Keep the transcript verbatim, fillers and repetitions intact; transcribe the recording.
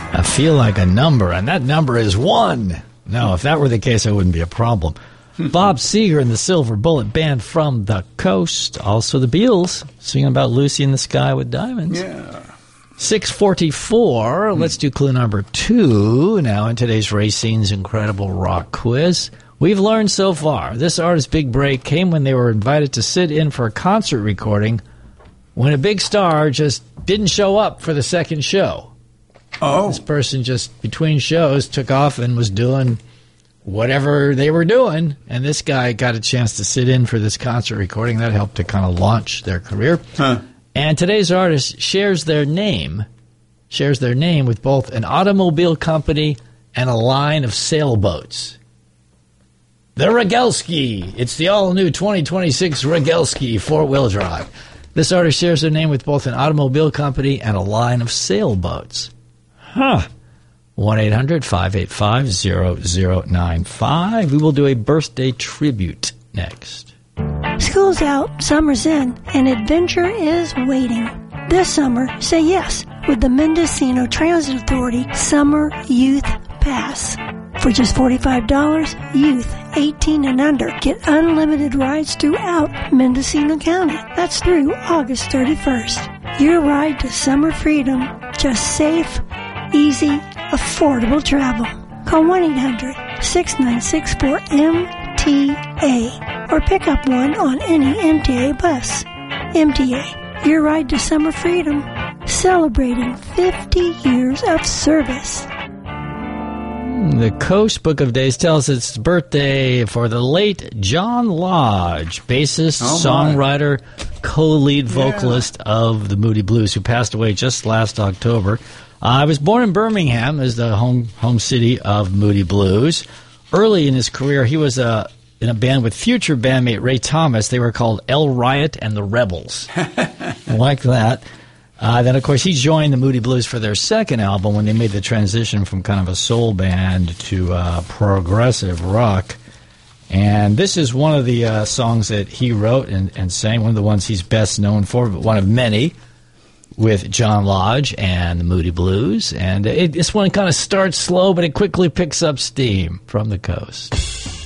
I feel like a number, and that number is one. No, if that were the case, it wouldn't be a problem. Bob Seger and the Silver Bullet Band from the Coast. Also the Beatles singing about Lucy in the Sky with Diamonds. Yeah. six forty-four. Let's do clue number two. Now in today's Racine's Incredible Rock Quiz. We've learned so far this artist's big break came when they were invited to sit in for a concert recording when a big star just didn't show up for the second show. Oh. This person just, between shows, took off and was doing whatever they were doing, and this guy got a chance to sit in for this concert recording. That helped to kind of launch their career. Huh. And today's artist shares their name, shares their name with both an automobile company and a line of sailboats. The Rogelski. It's the all-new twenty twenty-six Rogelski four-wheel drive. This artist shares their name with both an automobile company and a line of sailboats. Huh. one eight hundred five eight five zero zero nine five. We will do a birthday tribute next. School's out, summer's in, and adventure is waiting. This summer, say yes with the Mendocino Transit Authority Summer Youth Pass. For just forty-five dollars, youth eighteen and under get unlimited rides throughout Mendocino County. That's through August thirty-first. Your ride to summer freedom, just safe, easy, affordable travel. Call one eight hundred six nine six four M T A or pick up one on any M T A bus. M T A, your ride to summer freedom, celebrating fifty years of service. The Coast Book of Days tells it's birthday for the late John Lodge, bassist, oh songwriter, co-lead vocalist yeah. of the Moody Blues, who passed away just last October. Uh, I was born in Birmingham, as the home home city of Moody Blues. Early in his career, he was uh, in a band with future bandmate Ray Thomas. They were called El Riot and the Rebels. Like that. Uh, then, of course, he joined the Moody Blues for their second album when they made the transition from kind of a soul band to uh, progressive rock. And this is one of the uh, songs that he wrote and, and sang, one of the ones he's best known for, but one of many, with John Lodge and the Moody Blues. And it, this one kind of starts slow, but it quickly picks up steam. From the Coast.